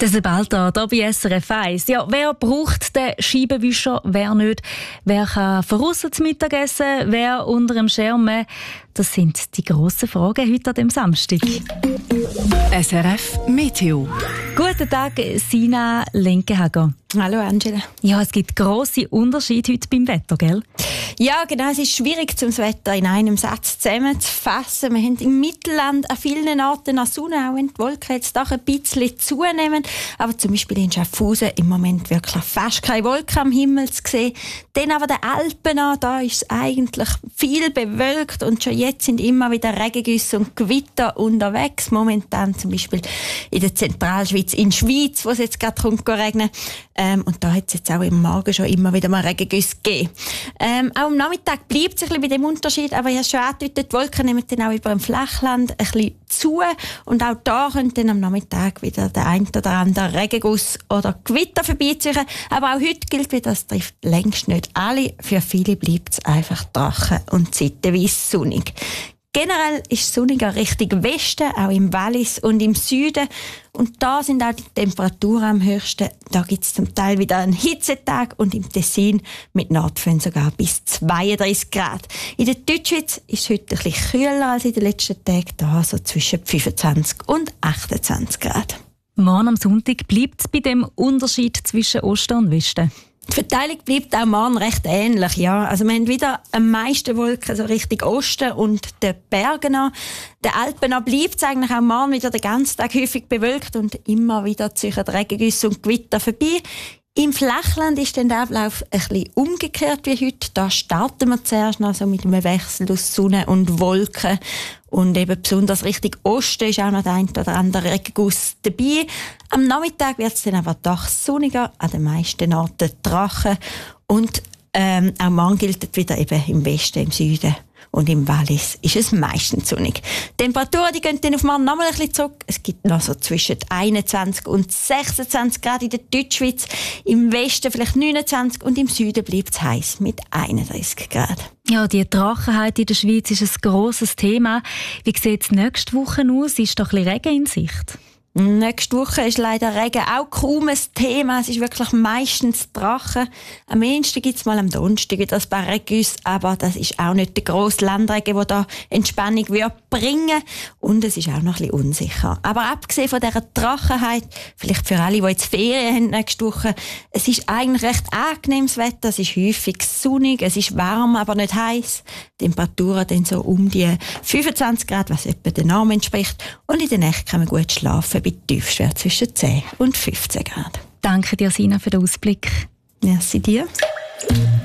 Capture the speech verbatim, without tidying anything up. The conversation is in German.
Der Sebalter, hier bei S R F eins. Ja, wer braucht den Scheibenwischer, wer nicht? Wer kann voraus zum Mittagessen, wer unter dem Schirm? Das sind die grossen Fragen heute an diesem Samstag. S R F Meteo. Guten Tag, Sina Lenkehager. Hallo Angela. Ja, es gibt grosse Unterschiede heute beim Wetter, gell? Ja, genau. Es ist schwierig, das Wetter in einem Satz zusammenzufassen. Wir haben im Mittelland an vielen Orten an Sonne, auch wenn die Wolken jetzt doch ein bisschen zunehmen. Aber zum Beispiel in Schaffhausen im Moment wirklich fast keine Wolken am Himmel zu sehen. Dann aber den Alpen an, da ist es eigentlich viel bewölkt und schon jetzt sind immer wieder Regengüsse und Gewitter unterwegs. Momentan zum Beispiel in der Zentralschweiz, in der Schweiz, wo es jetzt gerade kommt, regnen. Ähm, und da hat es jetzt auch im Morgen schon immer wieder mal Regengüsse gegeben. Ähm, auch am Nachmittag bleibt es ein bisschen bei dem Unterschied, aber ich habe schon angedeutet, die Wolken nehmen dann auch über dem Flachland ein bisschen zu. Und auch da könnte dann am Nachmittag wieder der ein oder andere Regenguss oder Gewitter vorbeiziehen. Aber auch heute gilt wieder, das trifft längst nicht alle. Für viele bleibt es einfach trocken und zeitweise sonnig. Generell ist es sonniger Richtung Westen, auch im Wallis und im Süden. Und da sind auch die Temperaturen am höchsten. Da gibt es zum Teil wieder einen Hitzetag und im Tessin mit Nordföhn sogar bis zweiunddreißig Grad. In der Deutschschweiz ist es heute ein bisschen kühler als in den letzten Tagen, da so zwischen fünfundzwanzig und achtundzwanzig Grad. Morgen am Sonntag bleibt es bei dem Unterschied zwischen Osten und Westen. Die Verteilung bleibt auch morgen recht ähnlich, ja. Also wir haben wieder am meisten Wolken so Richtung Osten und den Bergen an. Den Alpen an bleibt es eigentlich auch morgen wieder den ganzen Tag häufig bewölkt und immer wieder zwischen Regengüsse und Gewitter vorbei. Im Flachland ist dann der Ablauf ein bisschen umgekehrt wie heute. Da starten wir zuerst noch so mit einem Wechsel aus Sonne und Wolken. Und eben besonders Richtung Osten ist auch noch der ein oder andere Regenguss dabei. Am Nachmittag wird es dann aber doch sonniger, an den meisten Orten trocken. Und ähm, auch morgen gilt wieder eben im Westen, im Süden und im Wallis ist es meistens sonnig. Die Temperaturen die gehen dann auf morgen nochmal ein bisschen zurück. Es gibt noch so zwischen einundzwanzig und sechsundzwanzig Grad in der Deutschschweiz. Im Westen vielleicht neunundzwanzig und im Süden bleibt es heiß mit einunddreißig Grad. Ja, die Trockenheit in der Schweiz ist ein grosses Thema. Wie sieht es nächste Woche aus? Ist doch ein bisschen Regen in Sicht? Nächste Woche ist leider Regen auch kaum ein Thema. Es ist wirklich meistens trocken. Am ehesten gibt es mal am Donnerstag wieder ein paar Regengüsse, aber das ist auch nicht der grosse Landregen, der da Entspannung wird bringen. Und es ist auch noch ein bisschen unsicher. Aber abgesehen von dieser Trockenheit, vielleicht für alle, die jetzt Ferien haben nächste Woche, es ist eigentlich recht angenehmes Wetter. Es ist häufig sonnig, es ist warm, aber nicht heiß. Temperaturen dann so um die fünfundzwanzig Grad, was etwa der Name entspricht. Und in der Nacht kann man gut schlafen. Bei Tiefstwert zwischen zehn und fünfzehn Grad. Danke dir, Sina, für den Ausblick. Merci dir.